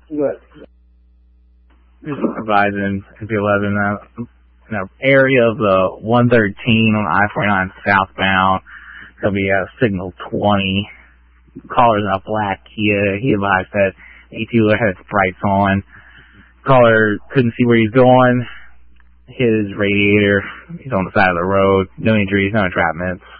Good. Supervising MP11 in an area of the 113 on I-49 southbound. There'll be a signal 20. Caller's in a black Kia. He advised that AT had its brights on. Caller couldn't see where he's going. His radiator, he's on the side of the road. No injuries, no entrapments.